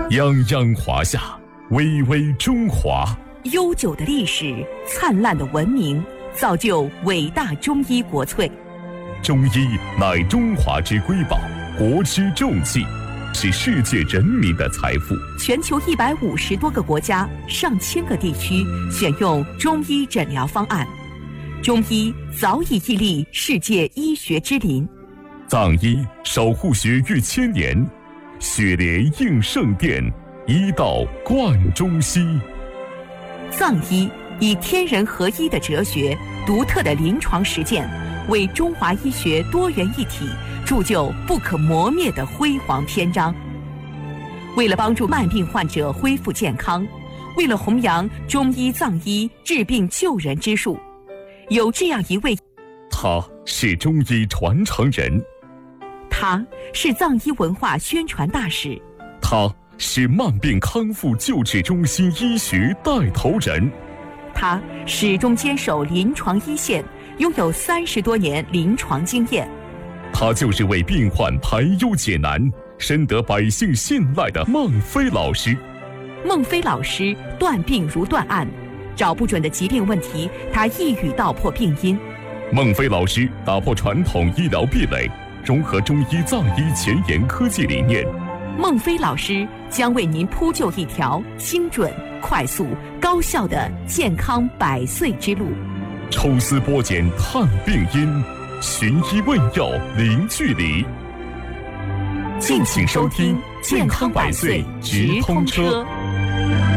泱泱华夏，巍巍中华。 悠久的历史，灿烂的文明，造就伟大中医国粹。 中医乃中华之瑰宝，国之重器，是世界人民的财富。 全球150多个国家、上千个地区选用中医诊疗方案，中医早已屹立世界医学之林。 藏医守护学逾千年，血莲应圣殿，医道贯中西。 藏医以天人合一的哲学、独特的临床实践，为中华医学多元一体铸就不可磨灭的辉煌篇章。为了帮助慢病患者恢复健康，为了弘扬中医藏医治病救人之术，有这样一位， 他是中医传承人， 他是藏医文化宣传大使， 他是慢病康复救治中心医学带头人， 他始终坚守临床一线，拥有30多年临床经验。 他就是为病患排忧解难，深得百姓信赖的孟非老师。 孟非老师断病如断案，找不准的疾病问题，他一语道破病因。 孟非老师打破传统医疗壁垒，融合中医藏医前沿科技理念。 孟非老师将为您铺就一条精准、快速、高效的健康100岁之路。 抽丝剥茧探病因，寻医问药零距离。 敬请收听《健康100岁直通车》。